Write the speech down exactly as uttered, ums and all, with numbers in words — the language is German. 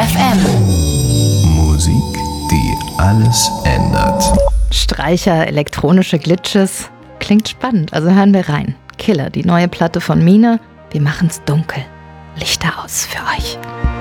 F M. Musik, die alles ändert. Streicher, elektronische Glitches. Klingt spannend, also hören wir rein. Killer, die neue Platte von Mine. Wir machen's dunkel. Lichter aus für euch.